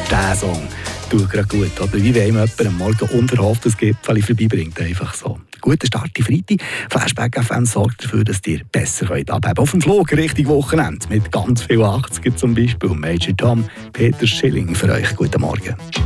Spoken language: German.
dieser Song tut gerade gut. Oder wie wenn jemand am Morgen unverhofft ein Gipfel vorbeibringt. Einfach so. Guter Start in Freitag. Flashback FM sorgt dafür, dass ihr besser abheben könnt. Auf dem Flug Richtung Wochenende mit ganz vielen 80er zum Beispiel. Major Tom, Peter Schilling für euch. Guten Morgen.